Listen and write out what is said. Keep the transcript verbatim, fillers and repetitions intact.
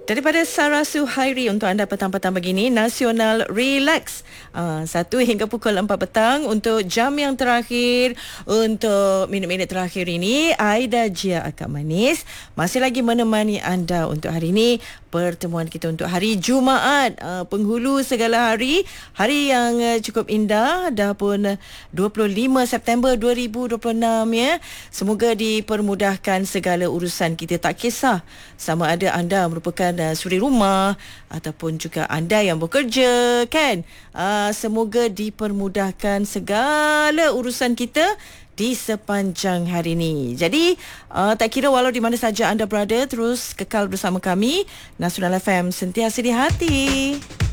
Daripada Sarah Suhairi untuk anda petang-petang begini, Nasional Relax. Uh, satu hingga pukul empat petang untuk jam yang terakhir. Untuk minit-minit terakhir ini, Aida Jia Akak Manis masih lagi menemani anda untuk hari ini. Pertemuan kita untuk hari Jumaat, uh, penghulu segala hari. Hari yang uh, cukup indah. Dah pun uh, dua puluh lima September dua ribu dua puluh enam ya. Semoga dipermudahkan segala urusan kita. Tak kisah sama ada anda merupakan uh, suri rumah ataupun juga anda yang bekerja, kan? Uh, semoga dipermudahkan segala urusan kita di sepanjang hari ini. Jadi uh, tak kira walau di mana saja anda berada, terus kekal bersama kami. Nasional F M, sentiasa di hati.